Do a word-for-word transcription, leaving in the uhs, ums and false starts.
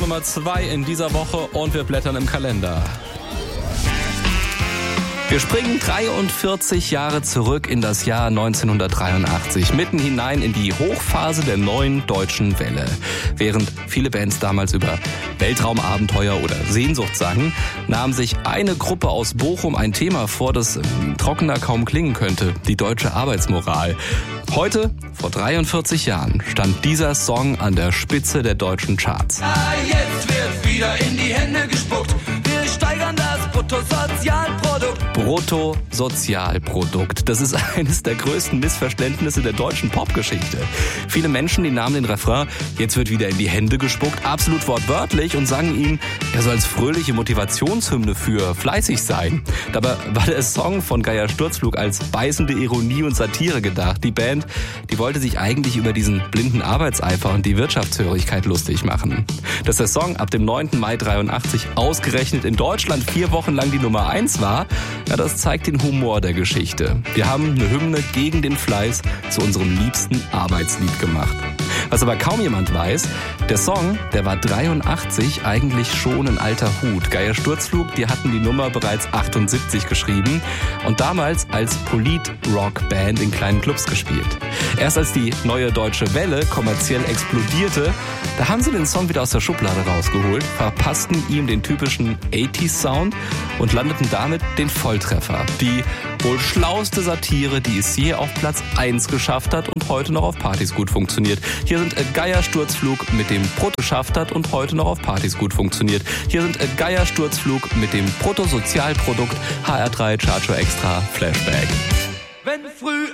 Nummer zwei in dieser Woche und wir blättern im Kalender. Wir springen dreiundvierzig Jahre zurück in das Jahr neunzehnhundertdreiundachtzig, mitten hinein in die Hochphase der neuen deutschen Welle. Während viele Bands damals über Weltraumabenteuer oder Sehnsucht sangen, nahm sich eine Gruppe aus Bochum ein Thema vor, das trockener kaum klingen könnte: die deutsche Arbeitsmoral. Heute, vor dreiundvierzig Jahren, stand dieser Song an der Spitze der deutschen Charts. Ah, jetzt wird wieder in die Hände gespuckt. Wir steigern das Bruttosozialprodukt. Bruttosozialprodukt. Das ist eines der größten Missverständnisse der deutschen Popgeschichte. Viele Menschen, die nahmen den Refrain "Jetzt wird wieder in die Hände gespuckt" absolut wortwörtlich und sangen ihn, er soll als fröhliche Motivationshymne für fleißig sein. Dabei war der Song von Geier Sturzflug als beißende Ironie und Satire gedacht. Die Band, die wollte sich eigentlich über diesen blinden Arbeitseifer und die Wirtschaftshörigkeit lustig machen. Dass der Song ab dem neunten Mai dreiundachtzig ausgerechnet in Deutschland vier Wochen lang die Nummer eins war, ja, das zeigt den Humor der Geschichte. Wir haben eine Hymne gegen den Fleiß zu unserem liebsten Arbeitslied gemacht. Was aber kaum jemand weiß, der Song, der war dreiundachtzig eigentlich schon ein alter Hut. Geier Sturzflug, die hatten die Nummer bereits achtundsiebzig geschrieben und damals als Polit-Rock-Band in kleinen Clubs gespielt. Erst als die neue deutsche Welle kommerziell explodierte, da haben sie den Song wieder aus der Schublade rausgeholt, verpassten ihm den typischen achtziger-Sound und landeten damit den Volltreffer. Die wohl schlauste Satire, die es je auf Platz eins geschafft hat und heute noch auf Partys gut funktioniert. Hier sind Geier Sturzflug mit dem Brutto geschafft hat und heute noch auf Partys gut funktioniert. Hier sind Geier Sturzflug mit dem Bruttosozialprodukt H R drei Charger Extra Flashback. Wenn früh